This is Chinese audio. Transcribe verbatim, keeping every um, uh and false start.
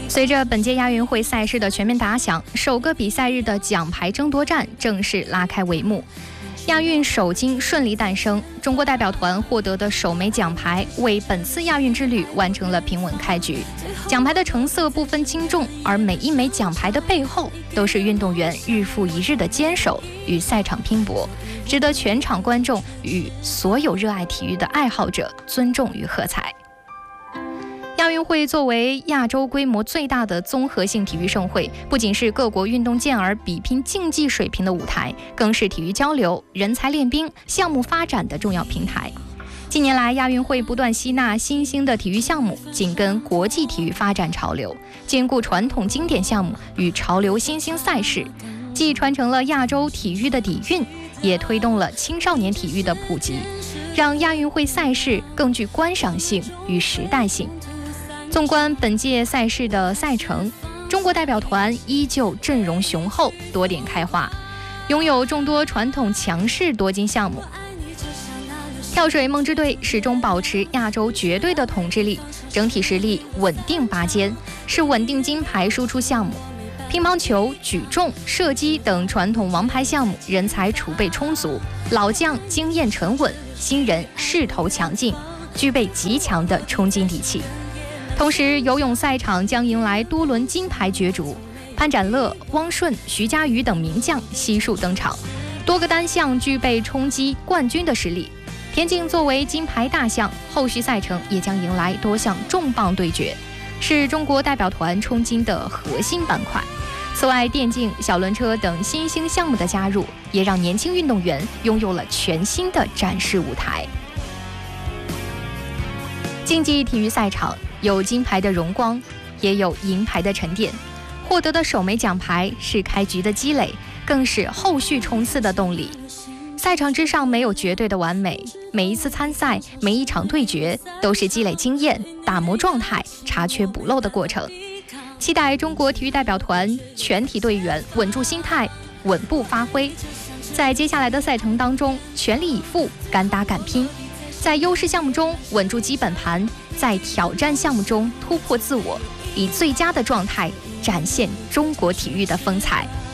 随着本届亚运会赛事的全面打响，首个比赛日的奖牌争夺战正式拉开帷幕。亚运首金顺利诞生，中国代表团获得的首枚奖牌为本次亚运之旅完成了平稳开局。奖牌的成色不分轻重，而每一枚奖牌的背后都是运动员日复一日的坚守与赛场拼搏，值得全场观众与所有热爱体育的爱好者尊重与喝彩。亚运会作为亚洲规模最大的综合性体育盛会，不仅是各国运动健儿比拼竞技水平的舞台，更是体育交流、人才练兵、项目发展的重要平台。近年来，亚运会不断吸纳新兴的体育项目，紧跟国际体育发展潮流，兼顾传统经典项目与潮流新兴赛事，既传承了亚洲体育的底蕴，也推动了青少年体育的普及，让亚运会赛事更具观赏性与时代性。纵观本届赛事的赛程，中国代表团依旧阵容雄厚，多点开花，拥有众多传统强势夺金项目。跳水梦之队始终保持亚洲绝对的统治力，整体实力稳定拔尖，是稳定金牌输出项目。乒乓球、举重、射击等传统王牌项目人才储备充足，老将经验沉稳，新人势头强劲，具备极强的冲劲底气。同时，游泳赛场将迎来多轮金牌角逐，潘展乐、汪顺、徐嘉余等名将悉数登场，多个单项具备冲击冠军的实力。田径作为金牌大项，后续赛程也将迎来多项重磅对决，是中国代表团冲金的核心板块。此外，电竞、小轮车等新兴项目的加入，也让年轻运动员拥有了全新的展示舞台。竞技体育赛场有金牌的荣光，也有银牌的沉淀。获得的首枚奖牌是开局的积累，更是后续冲刺的动力。赛场之上没有绝对的完美，每一次参赛，每一场对决，都是积累经验、打磨状态、查缺补漏的过程。期待中国体育代表团全体队员稳住心态，稳步发挥，在接下来的赛程当中全力以赴，敢打敢拼。在优势项目中稳住基本盘，在挑战项目中突破自我，以最佳的状态展现中国体育的风采。